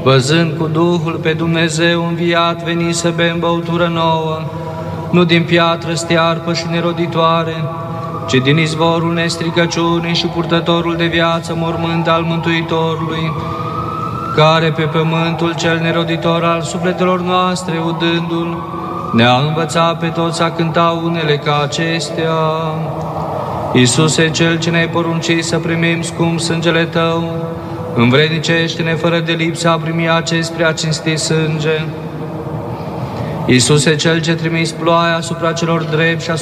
văzând cu Duhul pe Dumnezeu înviat, veni să bem băutură nouă, nu din piatră stearpă și neroditoare, ci din izvorul nestricăciunii și purtătorul de viață mormânt al Mântuitorului, care pe pământul cel neroditor al sufletelor noastre, udându-l, ne-a învățat pe toți a cânta unele ca acestea. Iisuse, Cel ce ne-ai poruncit să primim scump sângele Tău, învrednicește-ne fără de lipsă a primi acest prea cinstit sânge. Iisuse, Cel ce trimis ploaia asupra celor drepți și